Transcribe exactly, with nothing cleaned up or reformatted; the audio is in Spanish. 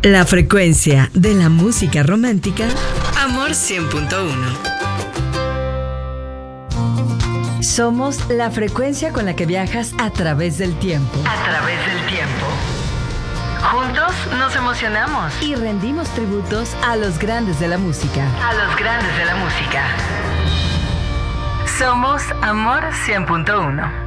La frecuencia de la música romántica, Amor cien punto uno. Somos la frecuencia con la que viajas a través del tiempo. A través del tiempo. Juntos nos emocionamos. Y rendimos tributos a los grandes de la música. A los grandes de la música. Somos Amor cien punto uno.